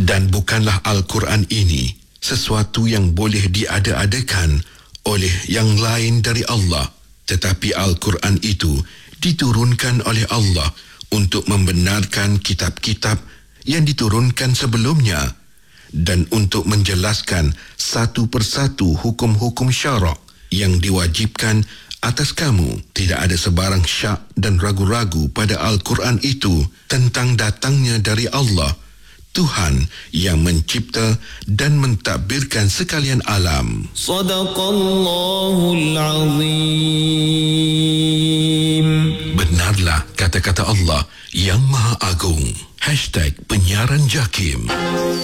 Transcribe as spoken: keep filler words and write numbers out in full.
Dan bukanlah Al-Quran ini sesuatu yang boleh diada-adakan oleh yang lain dari Allah, tetapi Al-Quran itu diturunkan oleh Allah untuk membenarkan kitab-kitab yang diturunkan sebelumnya dan untuk menjelaskan satu persatu hukum-hukum syarak yang diwajibkan atas kamu. Tidak ada sebarang syak dan ragu-ragu pada Al-Quran itu tentang datangnya dari Allah, Tuhan yang mencipta dan mentadbirkan sekalian alam. Sadaqallahul Azim. Benarlah kata-kata Allah yang Maha Agung. Hashtag Penyiaran Jakim.